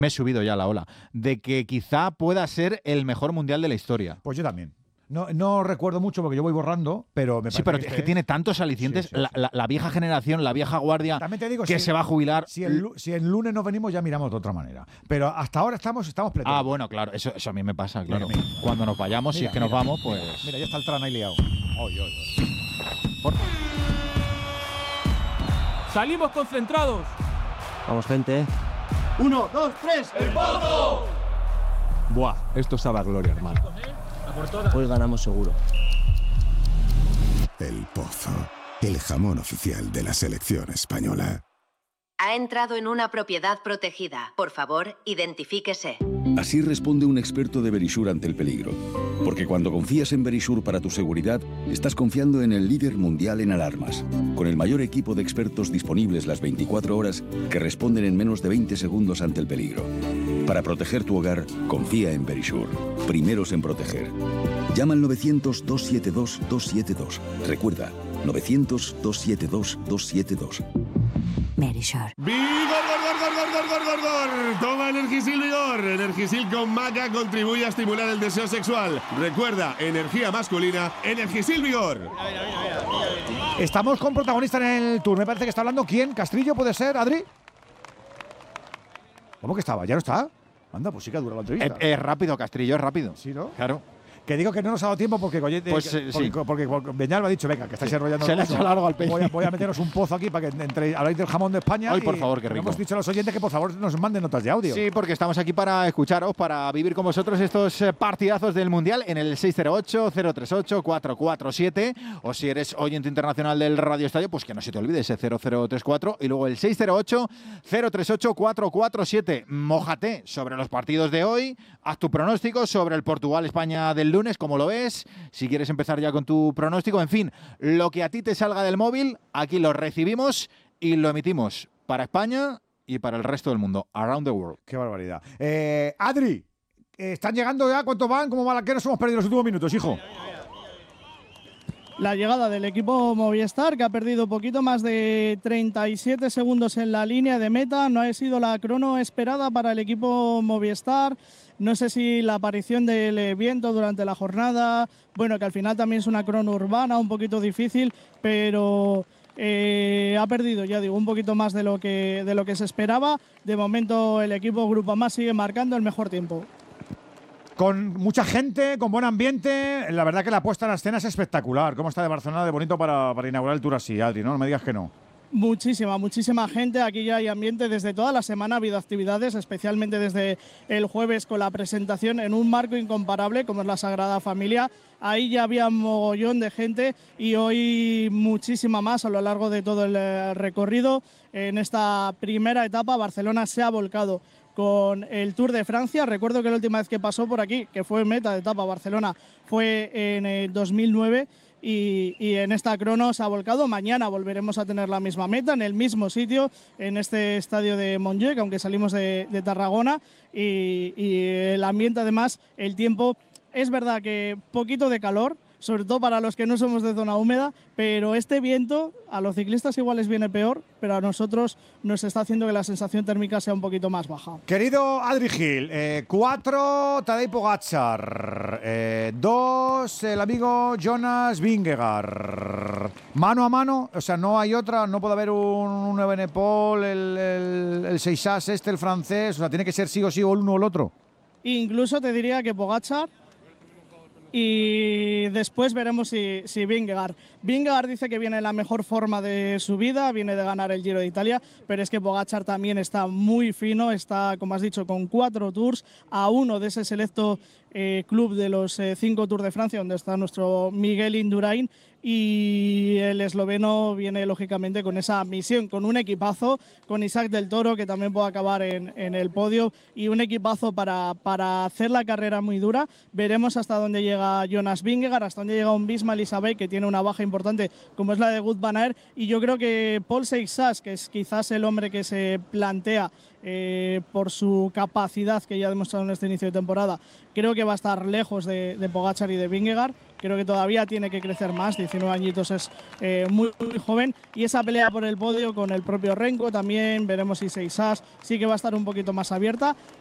Me he subido ya a la ola, de que quizá pueda ser el mejor mundial de la historia. Pues yo también. No recuerdo mucho porque yo voy borrando, pero me parece Sí, pero es que tiene tantos alicientes. Sí. La vieja generación, la vieja guardia te digo, que se va a jubilar. Si el lunes nos venimos, ya miramos de otra manera. Pero hasta ahora estamos pletónicos. Ah, bueno, claro. Eso a mí me pasa, claro. Mira. Cuando nos vayamos, si es que nos vamos, pues. Mira, ya está el Tran ahí liado. Salimos concentrados. Vamos, gente. 1, 2, 3. ¡El Pozo! Buah, esto sabe a gloria, hermano. Hoy ganamos seguro. El Pozo, el jamón oficial de la selección española. Ha entrado en una propiedad protegida. Por favor, identifíquese. Así responde un experto de Verisure ante el peligro. Porque cuando confías en Verisure para tu seguridad, estás confiando en el líder mundial en alarmas, con el mayor equipo de expertos disponibles las 24 horas que responden en menos de 20 segundos ante el peligro. Para proteger tu hogar, confía en Verisure. Primeros en proteger. Llama al 900-272-272. Recuerda, 900-272-272. Verisure. ¡Vigor! Toma Energisil Vigor. Energisil con maca contribuye a estimular el deseo sexual. Recuerda, energía masculina, Energisil Vigor. Estamos con protagonista en el tour. Me parece que está hablando. ¿Quién? ¿Castrillo puede ser, Adri? ¿Cómo que estaba? ¿Ya no está? Anda, pues sí que ha durado la entrevista. Es rápido, Castrillo, es rápido. Sí, ¿no? Claro. Que digo que no nos ha dado tiempo porque porque Beñal me ha dicho, venga, que estáis enrollando. Se le ha hecho largo al pecho. Voy a meteros un pozo aquí para que habláis del jamón de España. Ay, por favor, qué rico. Hemos dicho a los oyentes que por favor nos manden notas de audio. Sí, porque estamos aquí para escucharos, para vivir con vosotros estos partidazos del Mundial en el 608-038-447, o si eres oyente internacional del Radio Estadio, pues que no se te olvide ese 0034 y luego el 608-038-447. Mójate sobre los partidos de hoy, haz tu pronóstico sobre el Portugal-España del lunes, como lo ves, si quieres empezar ya con tu pronóstico, en fin, lo que a ti te salga del móvil, aquí lo recibimos y lo emitimos para España y para el resto del mundo, around the world. Qué barbaridad. Adri, ¿están llegando ya? ¿Cuántos van? ¿Cómo va? ¿Qué nos hemos perdido los últimos minutos, hijo? La llegada del equipo Movistar, que ha perdido poquito más de 37 segundos en la línea de meta. No ha sido la crono esperada para el equipo Movistar. No sé si la aparición del viento durante la jornada, bueno, que al final también es una crono urbana, un poquito difícil, pero ha perdido, ya digo, un poquito más de lo que se esperaba. De momento el equipo Grupamá sigue marcando el mejor tiempo. Con mucha gente, con buen ambiente. La verdad que la puesta en la escena es espectacular. ¿Cómo está de Barcelona de bonito para inaugurar el Tour así, Adri? No me digas que no. Muchísima gente. Aquí ya hay ambiente desde toda la semana. Ha habido actividades, especialmente desde el jueves con la presentación en un marco incomparable como es la Sagrada Familia. Ahí ya había un mogollón de gente y hoy muchísima más a lo largo de todo el recorrido. En esta primera etapa Barcelona se ha volcado con el Tour de Francia. Recuerdo que la última vez que pasó por aquí, que fue meta de etapa Barcelona, fue en el 2009. Y en esta crono se ha volcado. Mañana volveremos a tener la misma meta, en el mismo sitio, en este estadio de Montjuïc, aunque salimos de Tarragona. Y el ambiente, además, el tiempo, es verdad que poquito de calor, sobre todo para los que no somos de zona húmeda, pero este viento a los ciclistas igual les viene peor, pero a nosotros nos está haciendo que la sensación térmica sea un poquito más baja. Querido Adri Gil, 4 Tadej Pogačar, 2 el amigo Jonas Vingegaard. Mano a mano, o sea, no hay otra, no puede haber un Evenepoel, el Seixas el francés, o sea, tiene que ser sí o sí o el uno o el otro. Incluso te diría que Pogačar. Y después veremos si Vingegaard. Vingegaard dice que viene en la mejor forma de su vida, viene de ganar el Giro de Italia, pero es que Pogačar también está muy fino, está, como has dicho, con 4 tours, a uno de ese selecto club de los 5 Tours de Francia, donde está nuestro Miguel Indurain, y el esloveno viene lógicamente con esa misión, con un equipazo, con Isaac del Toro, que también puede acabar en el podio, y un equipazo para hacer la carrera muy dura. Veremos hasta dónde llega Jonas Vingegaard, hasta dónde llega un Bisma Elisabeth, que tiene una baja importante como es la de Wout van Aert, y yo creo que Paul Seixas, que es quizás el hombre que se plantea por su capacidad que ya ha demostrado en este inicio de temporada, creo que va a estar lejos de Pogačar y de Vingegaard. Creo que todavía tiene que crecer más, 19 añitos es muy joven. Y esa pelea por el podio con el propio Renko también, veremos si Seixas sí que va a estar un poquito más abierta.